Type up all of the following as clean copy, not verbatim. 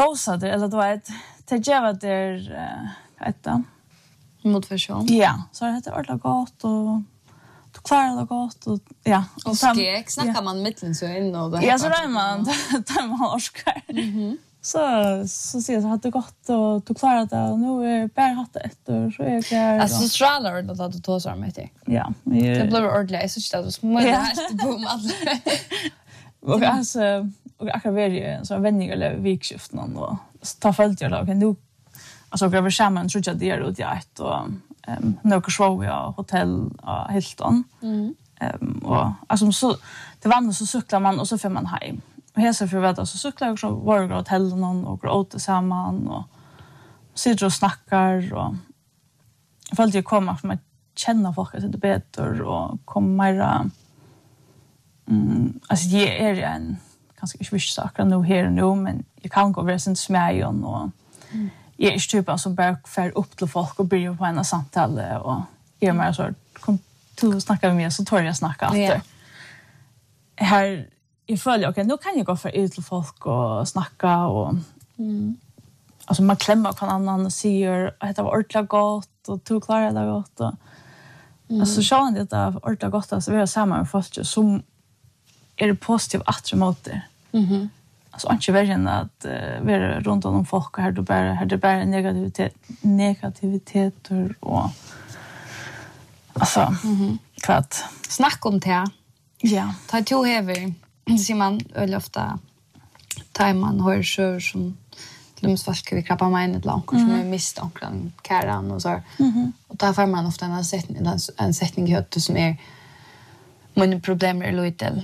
Bosader, eller du vet, det gör det Motivation. Ja, så det heter ordentligt gott och du klarar det gott och ja. Och skrek, snackar man mittlen så in och ja, så där man där man orskar. Så ser jag att det gott och du klarar det och nu är bara hatt ett och så är det alltså strålar det att du tar så med dig. Ja, det blir ordentligt så att du smått här på mal. Och alltså och akkurat var så vänniga eller vikskift någon och ta följt jag då nu alltså jag vill samman tror jag det är ut jag ett och några show ja hotell Hilton. Och alltså så det var så cyklar man och så får man hem. Och här så för vet så cyklar jag också var och hotell någon och går ut samman och sitter och snackar och jag följde jag kommer som att känna folk lite bättre och kommer mera alltså jag är en ganska svisch saker nu här nu men jag kan gå över sin smäjon och jag är typen som bara fär upp till folk och börjar på en samtal och är mer så kom till snacka med mig så tar jag snacka efter. Här I följer okej nu kan jag gå för ut till folk och snacka och alltså man klämmer kan annan och säger att det var ordentligt gott och du klarar det gott och alltså så han det av ordentligt gott alltså vi har samma med fast som är det positivt att emot det. Alltså inte värre att vara runt om folk här då bara här det bara negativitet och alltså klart snack om det. Ja. Ta to heavy. Ser man öl ofta tar man hör så som lumsfast vi krabba mig ett långt som är mist omkring Karan och så. Och där får man ofta en sättning hött som är men problem är lite.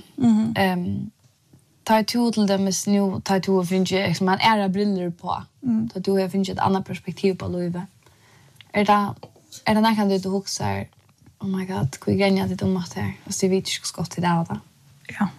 Ta to till dem är nu ta to finns ju man är briller på. Ta to har finns ett annat perspektiv på livet. Är det när kan du huxa oh my god, hur gärna det om att här. Och så vet jag ska till det då. Ja.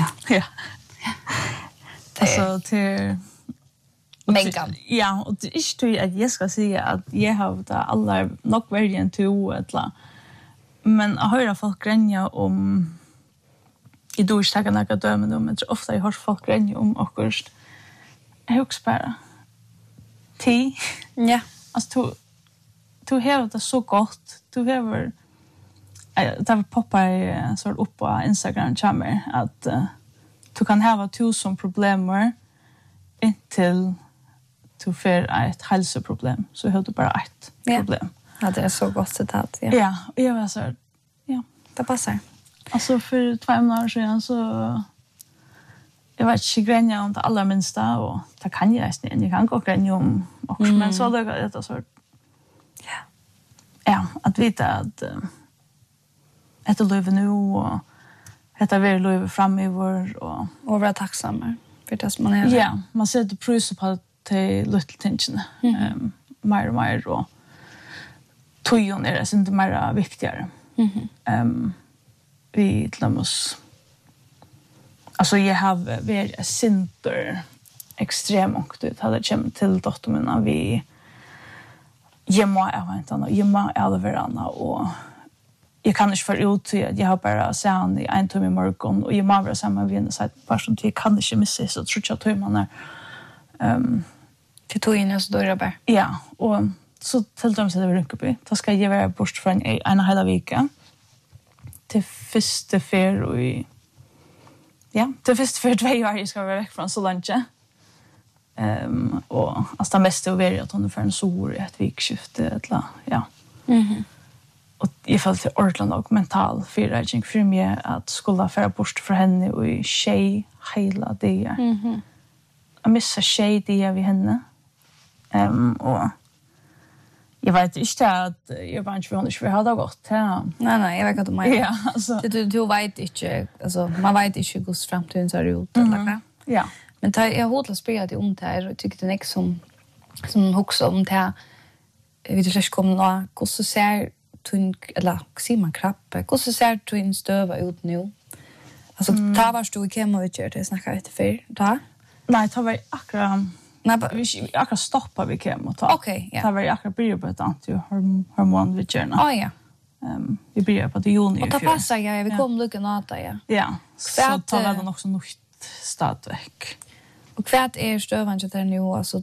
Alltså till Megan. Ja, och det är ju att jag ska säga att jag har det alla nog variant to eller men jag hör folk gränja om I då ska jag några dömen om men ofta jag hör folk gränja om akkurat jag också bara te. Ja. Alltså du har det så gott. Du har det var poppar så upp på Instagram chamber att du kan ha 1000 problem intill du får ett hälsoproblem så har du bara ett problem. Ja, det är så gott citat. Ja, och jag var så ja, det passar. Alltså för 2 månader sedan så jag var inte gränja om det allra minsta och det kan jag nästan. Jag kan gå gränja om också men så det så ja, att veta att ett liv nu och detta vill liv framöver och vara tacksam för det som man är. Ja, man sätter pris på till little tension. Mer och tojon är det inte mer viktigare. Vi glömmer alltså jag har varit center extrem och det hade kommit till dotterna vi gemma alverana och jag kan inte få ut att jag har bara sen I en timme I morgon och jag måste samma vi så att person jag kan inte missa så tror jag att man till tog in så då är det bara. Ja, och så till dem så det Rinkeby. Då ska jag vara bort för en hela vecka. Till första fer och till första för 2 år jag ska vara veck från så långt. Och alltså det mesta över att hon för en sor I ett vikskifte eller ja. Och I fall till Orland och mental förrättning för mig att skulle föra bort för henne och I tjej hela det. Jag missar tjej det vi henne. Och jag vet inte att jag bara inte vill ha det gott. Ja. Nej, jag vet inte om ja, alltså. Du vet inte, alltså man vet inte hur framtiden ser ut eller ja. Men jag har hållit spela det om det här och tycker det är som också om det här vi det kommer nå hur så ser tun eller ser man krappe hur så ser tun stöva ut nu. Alltså ta var stod I kemovicher det snackar lite för då. Nej, ta var akkurat nej, vi akkurat stoppa vi kemo ta. Okej, ja. Ta var akkurat börja på ett antihormon vi gärna. Ja. Vi börjar på det juni. Och ta passa vi kommer lucka nata ja. Ja. Så tar vi den också nog stadväck. Och kvart är stövande där nu alltså